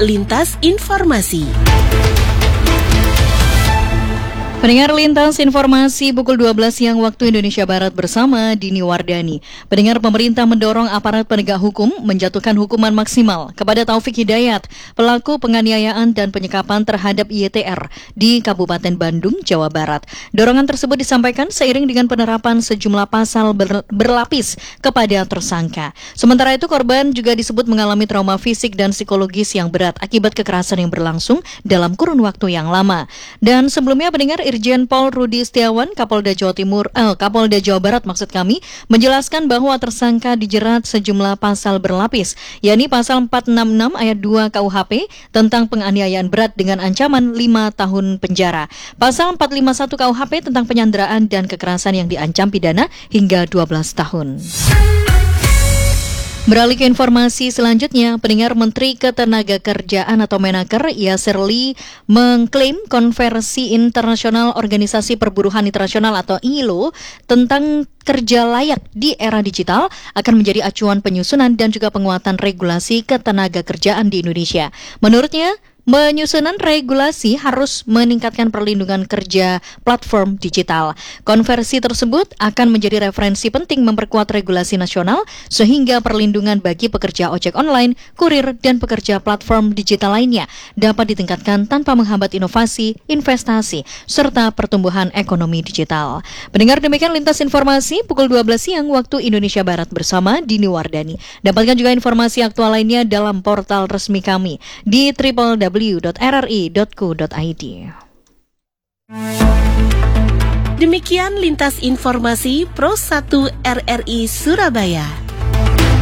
Lintas Informasi. Pendengar Lintas Informasi pukul 12 siang waktu Indonesia Barat bersama Dini Wardani. Pendengar, pemerintah mendorong aparat penegak hukum menjatuhkan hukuman maksimal kepada Taufik Hidayat, pelaku penganiayaan dan penyekapan terhadap YTR di Kabupaten Bandung, Jawa Barat. Dorongan tersebut disampaikan seiring dengan penerapan sejumlah pasal berlapis kepada tersangka. Sementara itu, korban juga disebut mengalami trauma fisik dan psikologis yang berat akibat kekerasan yang berlangsung dalam kurun waktu yang lama. Dan sebelumnya, pendengar, Irjen Pol Rudi Setiawan, Kapolda Jawa Barat menjelaskan bahwa tersangka dijerat sejumlah pasal berlapis, yakni pasal 466 ayat 2 KUHP tentang penganiayaan berat dengan ancaman 5 tahun penjara, pasal 451 KUHP tentang penyanderaan dan kekerasan yang diancam pidana hingga 12 tahun. Beralih ke informasi selanjutnya, pendengar, Menteri Ketenagakerjaan atau Menaker Yasir Lee mengklaim Konferensi Internasional Organisasi Perburuhan Internasional atau ILO tentang kerja layak di era digital akan menjadi acuan penyusunan dan juga penguatan regulasi ketenagakerjaan di Indonesia. Menurutnya, penyusunan regulasi harus meningkatkan perlindungan kerja platform digital. Konversi tersebut akan menjadi referensi penting memperkuat regulasi nasional sehingga perlindungan bagi pekerja ojek online, kurir, dan pekerja platform digital lainnya dapat ditingkatkan tanpa menghambat inovasi, investasi, serta pertumbuhan ekonomi digital. Pendengar, demikian Lintas Informasi pukul 12 siang waktu Indonesia Barat bersama Dini Wardani. Dapatkan juga informasi aktual lainnya dalam portal resmi kami di www.rri.co.id. Demikian Lintas Informasi Pro 1 RRI Surabaya.